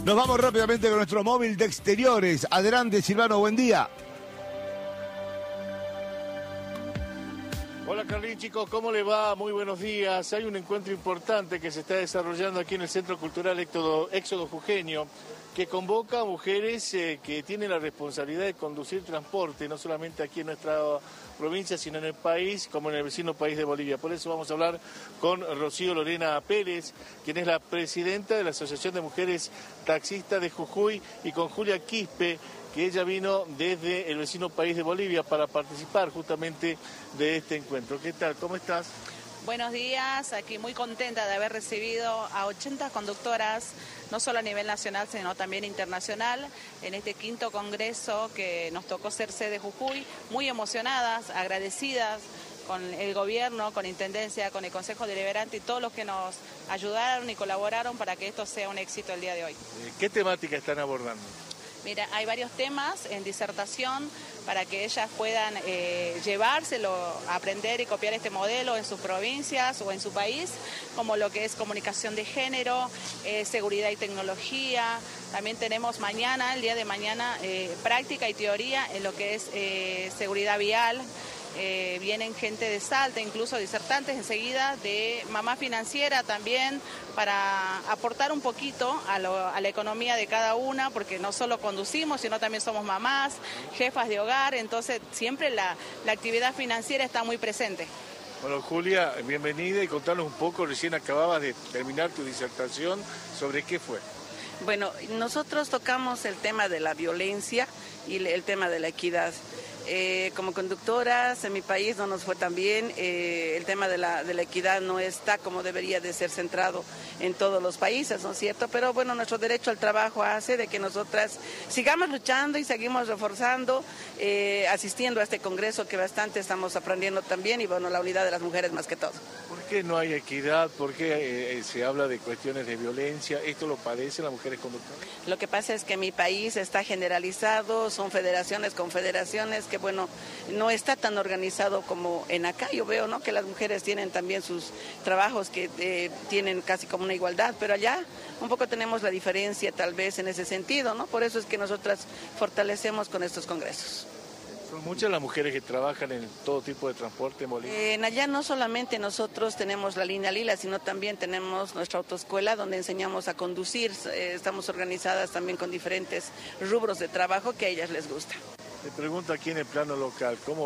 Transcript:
Nos vamos rápidamente con nuestro móvil de exteriores. Adelante, Silvano, buen día. Hola Carlín, chicos, ¿cómo le va? Muy buenos días. Hay un encuentro importante que se está desarrollando aquí en el Centro Cultural Éxodo Jujeño, que convoca a mujeres que tienen la responsabilidad de conducir transporte, no solamente aquí en nuestra provincia, sino en el país, como en el vecino país de Bolivia. Por eso vamos a hablar con Rocío Lorena Pérez, quien es la presidenta de la Asociación de Mujeres Taxistas de Jujuy, y con Julia Quispe, que ella vino desde el vecino país de Bolivia para participar justamente de este encuentro. ¿Qué tal? ¿Cómo estás? Buenos días, aquí muy contenta de haber recibido a 80 conductoras, no solo a nivel nacional, sino también internacional, en este quinto congreso que nos tocó ser sede Jujuy, muy emocionadas, agradecidas con el gobierno, con Intendencia, con el Consejo Deliberante y todos los que nos ayudaron y colaboraron para que esto sea un éxito el día de hoy. ¿Qué temática están abordando? Mira, hay varios temas en disertación para que ellas puedan llevárselo, aprender y copiar este modelo en sus provincias o en su país, como lo que es comunicación de género, seguridad y tecnología. También tenemos mañana, el día de mañana, práctica y teoría en lo que es seguridad vial. Vienen gente de Salta, incluso disertantes enseguida de Mamá Financiera también, para aportar un poquito a la economía de cada una, porque no solo conducimos, sino también somos mamás, jefas de hogar, entonces siempre la actividad financiera está muy presente. Bueno, Julia, bienvenida y contanos un poco, recién acababas de terminar tu disertación, ¿sobre qué fue? Bueno, nosotros tocamos el tema de la violencia y el tema de la equidad. Como conductoras en mi país no nos fue tan bien, el tema de la equidad no está como debería de ser centrado en todos los países, ¿no es cierto? Pero bueno, nuestro derecho al trabajo hace de que nosotras sigamos luchando y seguimos reforzando, asistiendo a este congreso que bastante estamos aprendiendo también, y bueno, la unidad de las mujeres más que todo. ¿Por qué no hay equidad? ¿Por qué se habla de cuestiones de violencia? ¿Esto lo padecen las mujeres conductoras? Lo que pasa es que mi país está generalizado, son federaciones, confederaciones, que bueno, no está tan organizado como en acá. Yo veo, ¿no?, que las mujeres tienen también sus trabajos que tienen casi como una igualdad, pero allá un poco tenemos la diferencia tal vez en ese sentido, ¿no? Por eso es que nosotras fortalecemos con estos congresos. Son muchas las mujeres que trabajan en todo tipo de transporte en Bolivia. Allá no solamente nosotros tenemos la línea Lila, sino también tenemos nuestra autoescuela donde enseñamos a conducir. Estamos organizadas también con diferentes rubros de trabajo que a ellas les gusta. Te pregunto aquí en el plano local, ¿cómo